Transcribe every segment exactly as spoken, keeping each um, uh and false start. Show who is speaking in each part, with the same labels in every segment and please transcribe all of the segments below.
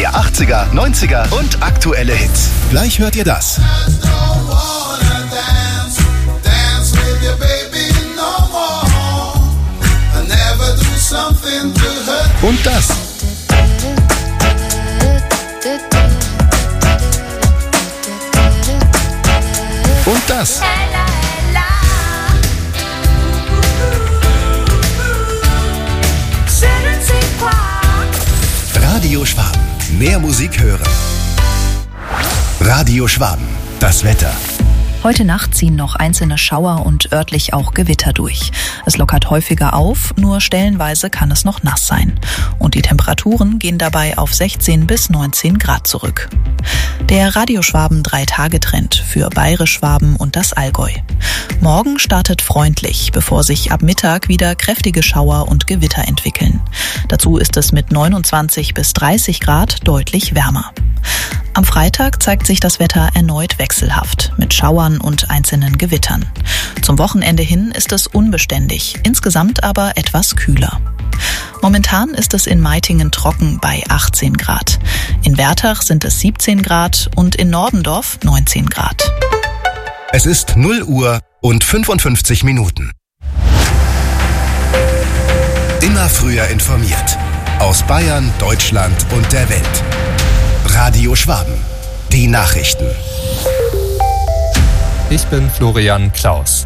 Speaker 1: der achtziger, neunziger und aktuelle Hits. Gleich hört ihr das. Und das. Und das. Radio Schwaben. Mehr Musik hören. Radio Schwaben. Das Wetter.
Speaker 2: Heute Nacht ziehen noch einzelne Schauer und örtlich auch Gewitter durch. Es lockert häufiger auf, nur stellenweise kann es noch nass sein. Und die Temperaturen gehen dabei auf sechzehn bis neunzehn Grad zurück. Der Radio Schwaben drei-Tage-Trend für Bayerisch-Schwaben und das Allgäu. Morgen startet freundlich, bevor sich ab Mittag wieder kräftige Schauer und Gewitter entwickeln. Dazu ist es mit neunundzwanzig bis dreißig Grad deutlich wärmer. Am Freitag zeigt sich das Wetter erneut wechselhaft, mit Schauern und einzelnen Gewittern. Zum Wochenende hin ist es unbeständig, insgesamt aber etwas kühler. Momentan ist es in Meitingen trocken bei achtzehn Grad. In Wertach sind es siebzehn Grad und in Nordendorf neunzehn Grad.
Speaker 1: Es ist null Uhr und fünfundfünfzig Minuten. Immer früher informiert. Aus Bayern, Deutschland und der Welt. Radio Schwaben. Die Nachrichten.
Speaker 3: Ich bin Florian Klaus.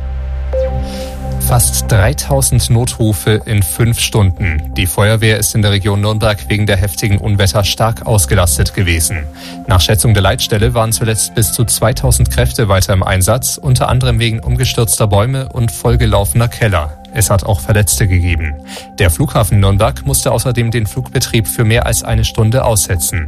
Speaker 3: Fast dreitausend Notrufe in fünf Stunden. Die Feuerwehr ist in der Region Nürnberg wegen der heftigen Unwetter stark ausgelastet gewesen. Nach Schätzung der Leitstelle waren zuletzt bis zu zweitausend Kräfte weiter im Einsatz, unter anderem wegen umgestürzter Bäume und vollgelaufener Keller. Es hat auch Verletzte gegeben. Der Flughafen Nürnberg musste außerdem den Flugbetrieb für mehr als eine Stunde aussetzen.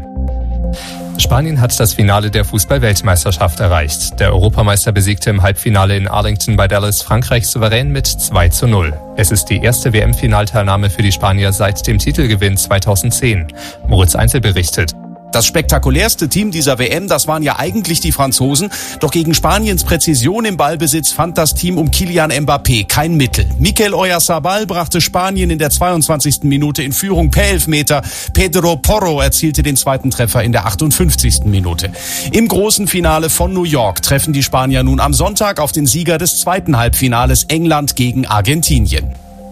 Speaker 3: Spanien hat das Finale der Fußball-Weltmeisterschaft erreicht. Der Europameister besiegte im Halbfinale in Arlington bei Dallas Frankreich souverän mit zwei zu null. Es ist die erste W M-Finalteilnahme für die Spanier seit dem Titelgewinn zweitausendzehn. Moritz Einzel berichtet.
Speaker 4: Das spektakulärste Team dieser W M, das waren ja eigentlich die Franzosen. Doch gegen Spaniens Präzision im Ballbesitz fand das Team um Kylian Mbappé kein Mittel. Mikel Oyarzabal brachte Spanien in der zweiundzwanzigsten Minute in Führung per Elfmeter. Pedro Porro erzielte den zweiten Treffer in der achtundfünfzigsten Minute. Im großen Finale von New York treffen die Spanier nun am Sonntag auf den Sieger des zweiten Halbfinales England gegen Argentinien.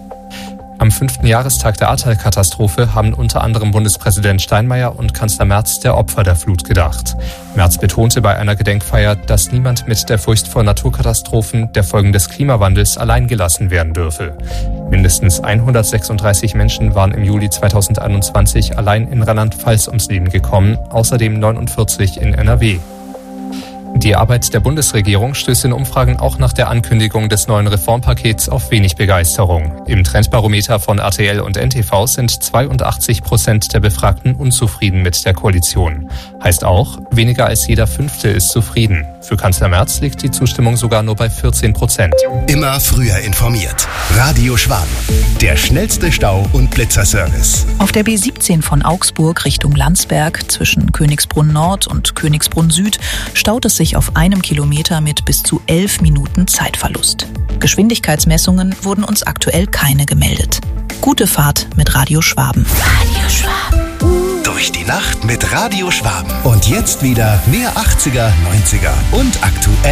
Speaker 3: Am fünften Jahrestag der Ahrtal-Katastrophe haben unter anderem Bundespräsident Steinmeier und Kanzler Merz der Opfer der Flut gedacht. Merz betonte bei einer Gedenkfeier, dass niemand mit der Furcht vor Naturkatastrophen, der Folgen des Klimawandels, allein gelassen werden dürfe. Mindestens hundertsechsunddreißig Menschen waren im Juli zweitausendeinundzwanzig allein in Rheinland-Pfalz ums Leben gekommen, außerdem neunundvierzig in N R W. Die Arbeit der Bundesregierung stößt in Umfragen auch nach der Ankündigung des neuen Reformpakets auf wenig Begeisterung. Im Trendbarometer von R T L und N T V sind zweiundachtzig Prozent der Befragten unzufrieden mit der Koalition. Heißt auch, weniger als jeder Fünfte ist zufrieden. Für Kanzler Merz liegt die Zustimmung sogar nur bei vierzehn Prozent.
Speaker 1: Immer früher informiert. Radio Schwaben. Der schnellste Stau- und Blitzerservice.
Speaker 2: Auf der B siebzehn von Augsburg Richtung Landsberg zwischen Königsbrunn Nord und Königsbrunn Süd staut es sich auf einem Kilometer mit bis zu elf Minuten Zeitverlust. Geschwindigkeitsmessungen wurden uns aktuell keine gemeldet. Gute Fahrt mit Radio Schwaben.
Speaker 1: Radio Schwaben. Durch die Nacht mit Radio Schwaben. Und jetzt wieder mehr achtziger, neunziger und aktuell.